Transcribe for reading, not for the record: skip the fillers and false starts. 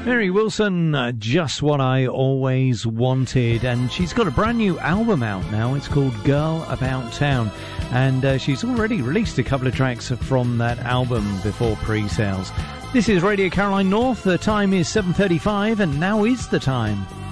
Mary Wilson, just what I always wanted, and she's got a brand new album out now. It's called Girl About Town, and she's already released a couple of tracks from that album before pre-sales. This is Radio Caroline North. The time is 7:35, and now is the time.